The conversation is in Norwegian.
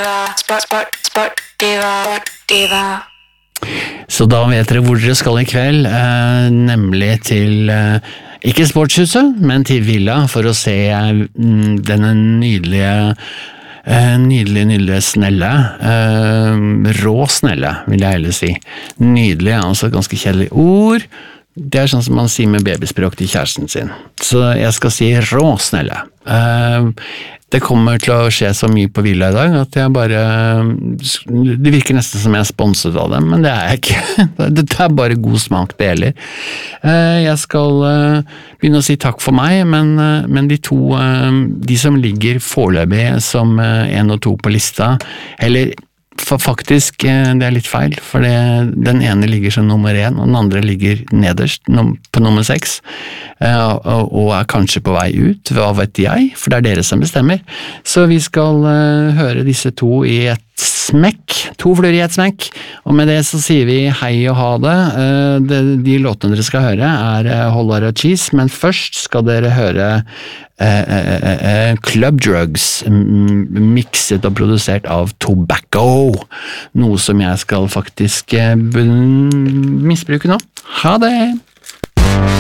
Så da vet dere hvor dere skal i kveld, nemlig til, ikke Sportshuset, men til Villa, for å se denne nydelige snelle, rå snelle, vil jeg heller si. Nydelig, altså ganske kjedelig ord. Det sånn som man sier med babyspråk til kjæresten sin. Så jeg skal si rå snelle. Det kommer til å skje så mye på Villa i dag, at jeg bare... Det virker nesten som jeg sponset av dem, men det jeg ikke. Det bare god smak det gjelder. Jeg skal begynne å si takk for meg, men de to, de som ligger foreløpig som 1 og 2 på lista, eller... For faktisk, det litt feil, for den ene ligger som nummer 1, og den andre ligger nederst på nummer 6, og kanskje på vei ut, hva vet jeg, for det dere som bestemmer. Så vi skal høre disse to i et smekk, 2 fluer i et smekk, og med det så sier vi hei og ha det. De låtene dere skal høre Hollar og Cheese, men først skal dere høre Club Drugs, mikset og produsert av Tobacco, noe som jeg skal faktisk misbruke nå. Ha det!